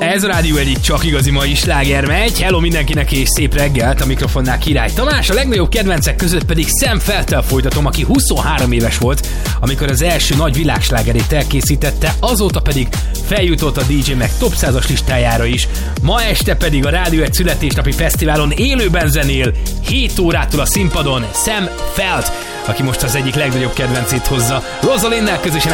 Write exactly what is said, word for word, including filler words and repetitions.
Ez a Rádió egyik csak igazi mai sláger megy. Hello mindenkinek és szép reggelt, a mikrofonnál Király Tamás, a legnagyobb kedvencek között pedig Sam Felttel folytatom, aki huszonhárom éves volt, amikor az első nagy világslágerét elkészítette, azóta pedig feljutott a dé dzsé Mag top százas listájára is. Ma este pedig a Rádió egy születésnapi fesztiválon élőben zenél, hét órától a színpadon Sam Felt, aki most az egyik legnagyobb kedvencét hozza. Rosalinnel közösen